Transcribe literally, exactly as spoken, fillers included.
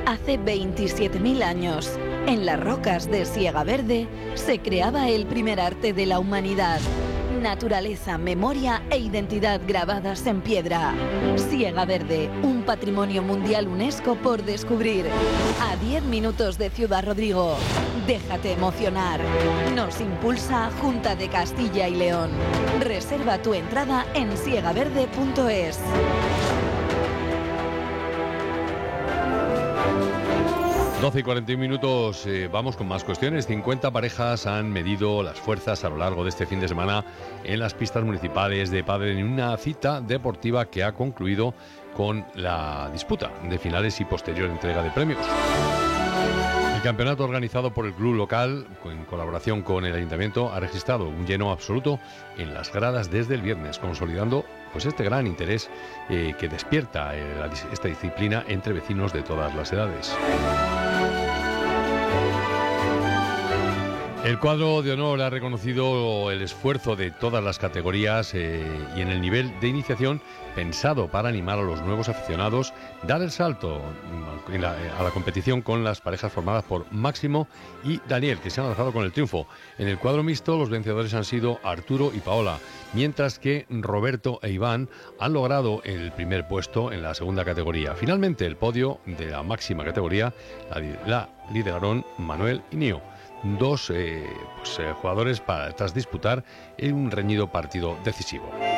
Hace veintisiete mil años, en las rocas de Siega Verde, se creaba el primer arte de la humanidad. Naturaleza, memoria e identidad grabadas en piedra. Siega Verde, un patrimonio mundial UNESCO por descubrir. A diez minutos de Ciudad Rodrigo. Déjate emocionar. Nos impulsa Junta de Castilla y León. Reserva tu entrada en siega verde punto es. doce y cuarenta y uno minutos, eh, vamos con más cuestiones. cincuenta parejas han medido las fuerzas a lo largo de este fin de semana en las pistas municipales de pádel en una cita deportiva que ha concluido con la disputa de finales y posterior entrega de premios. El campeonato organizado por el club local, en colaboración con el ayuntamiento, ha registrado un lleno absoluto en las gradas desde el viernes, consolidando pues este gran interés eh, que despierta eh, la, esta disciplina entre vecinos de todas las edades. El cuadro de honor ha reconocido el esfuerzo de todas las categorías eh, y en el nivel de iniciación pensado para animar a los nuevos aficionados dar el salto en la, a la competición con las parejas formadas por Máximo y Daniel, que se han alzado con el triunfo. En el cuadro mixto los vencedores han sido Arturo y Paola, mientras que Roberto e Iván han logrado el primer puesto en la segunda categoría. Finalmente el podio de la máxima categoría la, la lideraron Manuel y Nio. Dos eh, pues, eh, jugadores para tras disputar en un reñido partido decisivo.